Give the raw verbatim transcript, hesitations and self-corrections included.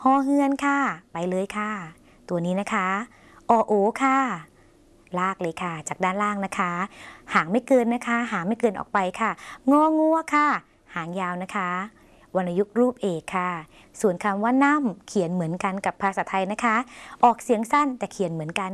อเฮือนค่ะไปเลยค่ะตัวนี้นะคะอโอค่ะลากเลยค่ะจากด้านล่างนะคะหางไม่เกินนะคะหางไม่เกินออกไปค่ะงองัวค่ะหางยาวนะคะวรรณยุกต์รูปเอกค่ะส่วนคำว่าน่ำเขียนเหมือนกันกับภาษาไทยนะคะออกเสียงสั้นแต่เขียนเหมือนกัน